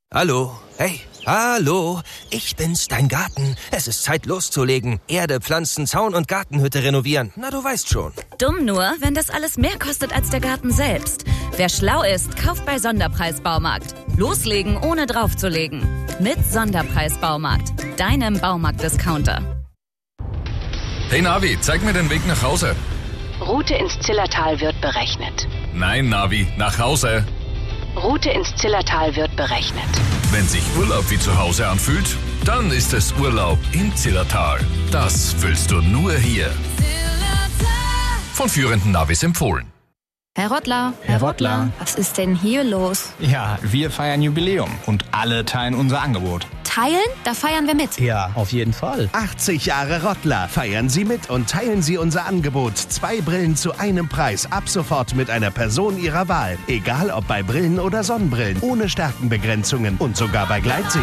Hallo? Hey, hallo? Ich bin's, dein Garten. Es ist Zeit loszulegen. Erde, Pflanzen, Zaun und Gartenhütte renovieren. Na, du weißt schon. Dumm nur, wenn das alles mehr kostet als der Garten selbst. Wer schlau ist, kauft bei Sonderpreis Baumarkt. Loslegen, ohne draufzulegen. Mit Sonderpreis Baumarkt. Deinem Baumarkt-Discounter. Hey Navi, zeig mir den Weg nach Hause. Route ins Zillertal wird berechnet. Nein, Navi, nach Hause. Route ins Zillertal wird berechnet. Wenn sich Urlaub wie zu Hause anfühlt, dann ist es Urlaub im Zillertal. Das fühlst du nur hier. Von führenden Navis empfohlen. Herr Rottler. Herr Rottler. Was ist denn hier los? Ja, wir feiern Jubiläum und alle teilen unser Angebot. Teilen? Da feiern wir mit. Ja, auf jeden Fall. 80 Jahre Rottler. Feiern Sie mit und teilen Sie unser Angebot. 2 Brillen zu einem Preis. Ab sofort mit einer Person Ihrer Wahl. Egal ob bei Brillen oder Sonnenbrillen. Ohne Stärkenbegrenzungen und sogar bei Gleitsicht.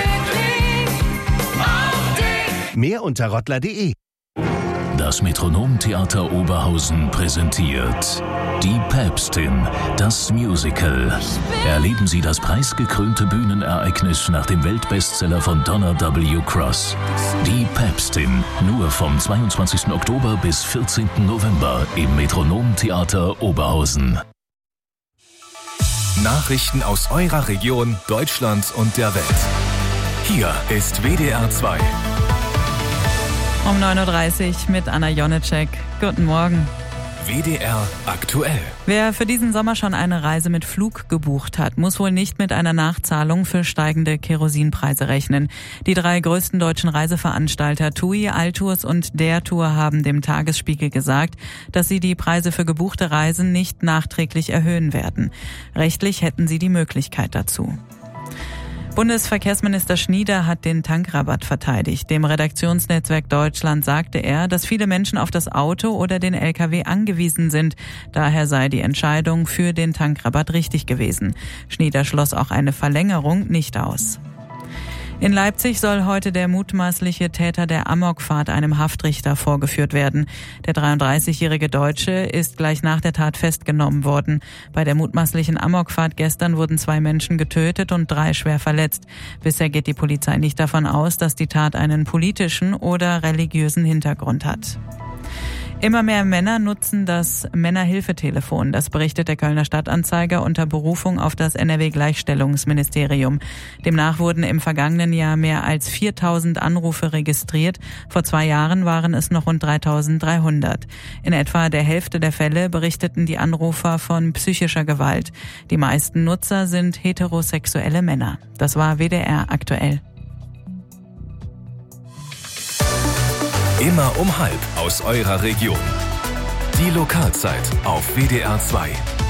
Mehr unter rottler.de. Das Metronom-Theater Oberhausen präsentiert Die Päpstin, das Musical. Erleben Sie das preisgekrönte Bühnenereignis nach dem Weltbestseller von Donna W. Cross. Die Päpstin, nur vom 22. Oktober bis 14. November im Metronom-Theater Oberhausen. Nachrichten aus eurer Region, Deutschland und der Welt. Hier ist WDR 2. Um 9.30 Uhr mit Anna Jonitschek. Guten Morgen. WDR aktuell. Wer für diesen Sommer schon eine Reise mit Flug gebucht hat, muss wohl nicht mit einer Nachzahlung für steigende Kerosinpreise rechnen. Die 3 größten deutschen Reiseveranstalter TUI, Altours und Der Tour haben dem Tagesspiegel gesagt, dass sie die Preise für gebuchte Reisen nicht nachträglich erhöhen werden. Rechtlich hätten sie die Möglichkeit dazu. Bundesverkehrsminister Schnieder hat den Tankrabatt verteidigt. Dem Redaktionsnetzwerk Deutschland sagte er, dass viele Menschen auf das Auto oder den LKW angewiesen sind. Daher sei die Entscheidung für den Tankrabatt richtig gewesen. Schnieder schloss auch eine Verlängerung nicht aus. In Leipzig soll heute der mutmaßliche Täter der Amokfahrt einem Haftrichter vorgeführt werden. Der 33-jährige Deutsche ist gleich nach der Tat festgenommen worden. Bei der mutmaßlichen Amokfahrt gestern wurden 2 Menschen getötet und 3 schwer verletzt. Bisher geht die Polizei nicht davon aus, dass die Tat einen politischen oder religiösen Hintergrund hat. Immer mehr Männer nutzen das Männerhilfetelefon. Das berichtet der Kölner Stadtanzeiger unter Berufung auf das NRW-Gleichstellungsministerium. Demnach wurden im vergangenen Jahr mehr als 4.000 Anrufe registriert. Vor 2 Jahren waren es noch rund 3.300. In etwa der Hälfte der Fälle berichteten die Anrufer von psychischer Gewalt. Die meisten Nutzer sind heterosexuelle Männer. Das war WDR aktuell. Immer um 12 aus eurer Region. Die Lokalzeit auf WDR 2.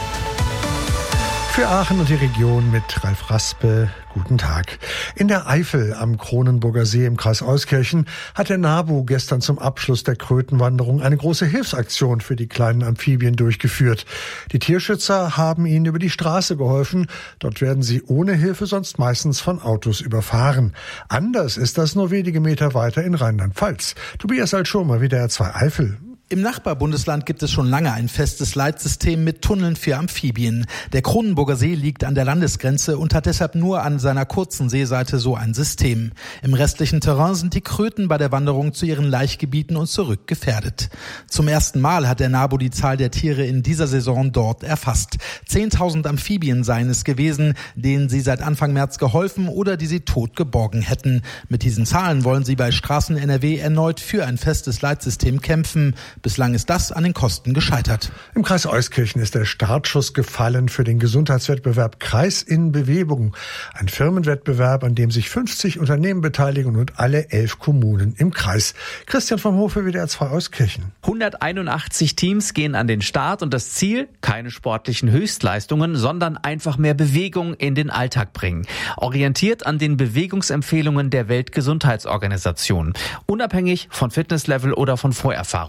Für Aachen und die Region mit Ralf Raspe. Guten Tag. In der Eifel am Kronenburger See im Kreis Euskirchen hat der NABU gestern zum Abschluss der Krötenwanderung eine große Hilfsaktion für die kleinen Amphibien durchgeführt. Die Tierschützer haben ihnen über die Straße geholfen. Dort werden sie ohne Hilfe sonst meistens von Autos überfahren. Anders ist das nur wenige Meter weiter in Rheinland-Pfalz. Tobias Altschurmer, WDR 2 Eifel. Im Nachbarbundesland gibt es schon lange ein festes Leitsystem mit Tunneln für Amphibien. Der Kronenburger See liegt an der Landesgrenze und hat deshalb nur an seiner kurzen Seeseite so ein System. Im restlichen Terrain sind die Kröten bei der Wanderung zu ihren Laichgebieten und zurück gefährdet. Zum ersten Mal hat der NABU die Zahl der Tiere in dieser Saison dort erfasst. 10.000 Amphibien seien es gewesen, denen sie seit Anfang März geholfen oder die sie tot geborgen hätten. Mit diesen Zahlen wollen sie bei Straßen NRW erneut für ein festes Leitsystem kämpfen. Bislang ist das an den Kosten gescheitert. Im Kreis Euskirchen ist der Startschuss gefallen für den Gesundheitswettbewerb Kreis in Bewegung. Ein Firmenwettbewerb, an dem sich 50 Unternehmen beteiligen und alle 11 Kommunen im Kreis. Christian vom Hofe, WDR 2 Euskirchen. 181 Teams gehen an den Start und das Ziel, keine sportlichen Höchstleistungen, sondern einfach mehr Bewegung in den Alltag bringen. Orientiert an den Bewegungsempfehlungen der Weltgesundheitsorganisation. Unabhängig von Fitnesslevel oder von Vorerfahrung.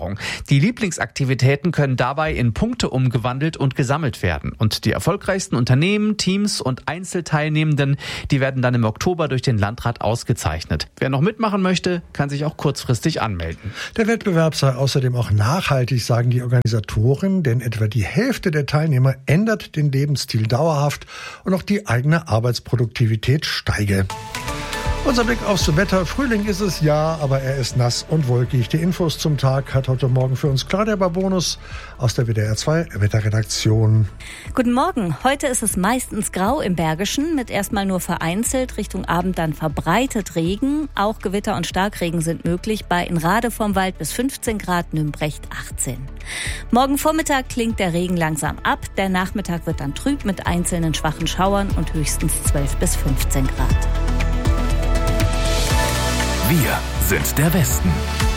Die Lieblingsaktivitäten können dabei in Punkte umgewandelt und gesammelt werden. Und die erfolgreichsten Unternehmen, Teams und Einzelteilnehmenden, die werden dann im Oktober durch den Landrat ausgezeichnet. Wer noch mitmachen möchte, kann sich auch kurzfristig anmelden. Der Wettbewerb sei außerdem auch nachhaltig, sagen die Organisatoren, denn etwa die Hälfte der Teilnehmer ändert den Lebensstil dauerhaft und auch die eigene Arbeitsproduktivität steige. Unser Blick aufs Wetter. Frühling ist es ja, aber er ist nass und wolkig. Die Infos zum Tag hat heute Morgen für uns Claudia Barbonus aus der WDR 2 Wetterredaktion. Guten Morgen. Heute ist es meistens grau im Bergischen, mit erstmal nur vereinzelt, Richtung Abend dann verbreitet Regen. Auch Gewitter und Starkregen sind möglich, bei in Rade vom Wald bis 15 Grad, Nümbrecht 18. Morgen Vormittag klingt der Regen langsam ab. Der Nachmittag wird dann trüb mit einzelnen schwachen Schauern und höchstens 12 bis 15 Grad. Wir sind der Westen.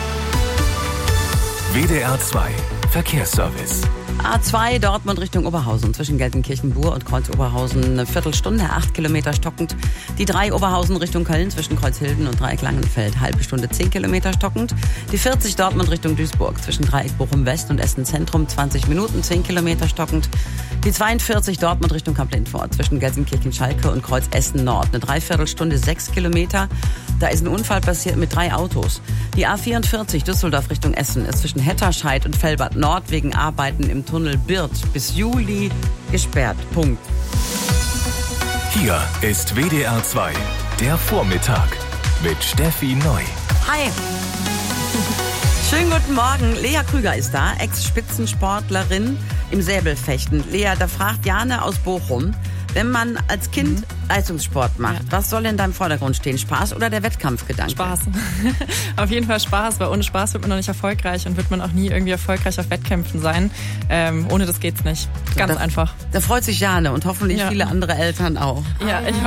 WDR 2 Verkehrsservice. A2 Dortmund Richtung Oberhausen zwischen Gelsenkirchen-Bur und Kreuz-Oberhausen eine Viertelstunde, 8 Kilometer stockend. Die 3 Oberhausen Richtung Köln zwischen Kreuzhilden und Dreieck Langenfeld, halbe Stunde, 10 Kilometer stockend. Die 40 Dortmund Richtung Duisburg zwischen Dreieck Bochum-West und Essen-Zentrum, 20 Minuten, 10 Kilometer stockend. Die 42 Dortmund Richtung Kamp-Lintfort zwischen Gelsenkirchen-Schalke und Kreuz Essen-Nord, eine Dreiviertelstunde, 6 Kilometer. Da ist ein Unfall passiert mit 3 Autos. Die A44 Düsseldorf Richtung Essen ist zwischen Hetterscheid und Velbert Nord wegen Arbeiten im Tunnel Birth bis Juli gesperrt. Punkt. Hier ist WDR 2, der Vormittag mit Steffi Neu. Hi. Schönen guten Morgen. Lea Krüger ist da, Ex-Spitzensportlerin im Säbelfechten. Lea, da fragt Jane aus Bochum, wenn man als Kind Leistungssport macht, was soll in deinem Vordergrund stehen? Spaß oder der Wettkampfgedanke? Spaß. Auf jeden Fall Spaß, weil ohne Spaß wird man noch nicht erfolgreich und wird man auch nie irgendwie erfolgreich auf Wettkämpfen sein. Ohne das geht's nicht. Ganz einfach. Da freut sich Jane und hoffentlich viele andere Eltern auch. Ja, ich